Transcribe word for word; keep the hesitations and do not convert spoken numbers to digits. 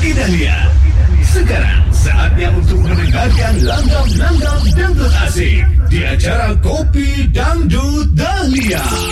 Kopi Dahlia. Sekarang saatnya untuk mendengarkan langgam-langgam dangdut asik di acara Kopi Dangdut Dahlia.